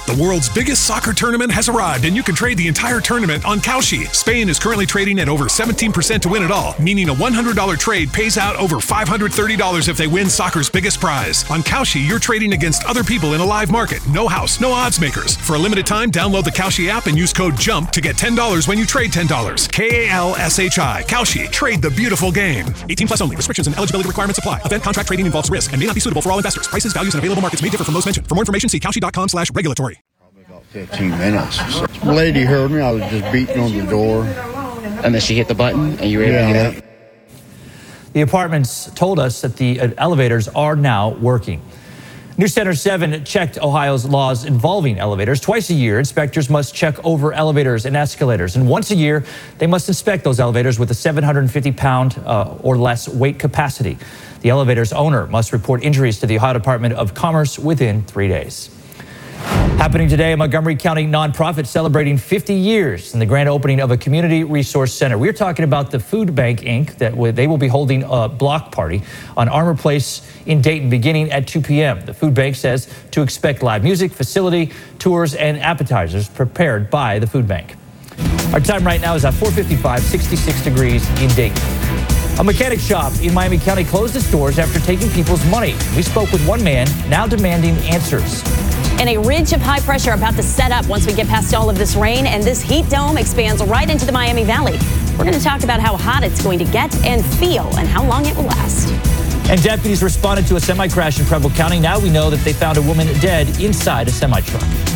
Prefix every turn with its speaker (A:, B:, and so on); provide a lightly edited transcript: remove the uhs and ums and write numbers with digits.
A: The world's biggest soccer tournament has arrived, and you can trade the entire tournament on Kalshi. Spain is currently trading at over 17% to win it all, meaning a $100 trade pays out over $530 if they win soccer's biggest prize. On Kalshi, you're trading against other people in a live market. No house, no odds makers. For a limited time, download the Kalshi app and use code JUMP to get $10 when you trade $10. Kalshi. Kalshi. Trade the beautiful game. 18 plus only. Restrictions and eligibility requirements apply. Event contract trading involves risk and may not be suitable for all investors. Prices, values, and available markets may differ from those mentioned. For more information, see kalshi.com/regulatory.
B: Probably about 15 minutes. The lady heard me. I was just beating on the door.
C: And then she hit the button and you were able to get out?
D: The apartments told us that the elevators are now working. News Center 7 checked Ohio's laws involving elevators. Twice a year, inspectors must check over elevators and escalators. And once a year, they must inspect those elevators with a 750-pound or less weight capacity. The elevator's owner must report injuries to the Ohio Department of Commerce within 3 days. Happening today, a Montgomery County nonprofit celebrating 50 years in the grand opening of a community resource center. We're talking about the Food Bank, Inc. They will be holding a block party on Armour Place in Dayton beginning at 2 p.m. The Food Bank says to expect live music, facility, tours, and appetizers prepared by the Food Bank. Our time right now is at 4:55, 66 degrees in Dayton. A mechanic shop in Miami County closed its doors after taking people's money. We spoke with one man now demanding answers.
E: And a ridge of high pressure about to set up once we get past all of this rain, and this heat dome expands right into the Miami Valley. We're going to talk about how hot it's going to get and feel and how long it will last.
D: And deputies responded to a semi-crash in Preble County. Now we know that they found a woman dead inside a semi-truck.